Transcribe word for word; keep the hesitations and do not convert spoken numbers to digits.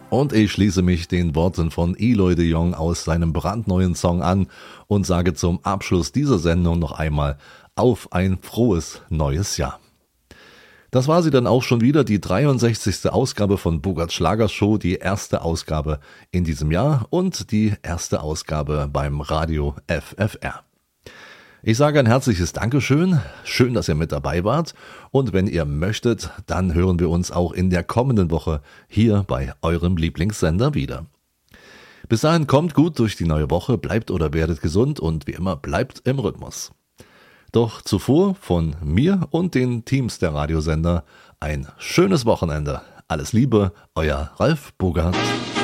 Und ich schließe mich den Worten von Eloy de Jong aus seinem brandneuen Song an und sage zum Abschluss dieser Sendung noch einmal auf ein frohes neues Jahr. Das war sie dann auch schon wieder, die dreiundsechzigste Ausgabe von Bogarts Schlagershow, die erste Ausgabe in diesem Jahr und die erste Ausgabe beim Radio F F R. Ich sage ein herzliches Dankeschön, schön, dass ihr mit dabei wart und wenn ihr möchtet, dann hören wir uns auch in der kommenden Woche hier bei eurem Lieblingssender wieder. Bis dahin kommt gut durch die neue Woche, bleibt oder werdet gesund und wie immer bleibt im Rhythmus. Doch zuvor von mir und den Teams der Radiosender ein schönes Wochenende. Alles Liebe, euer Ralf Bogart.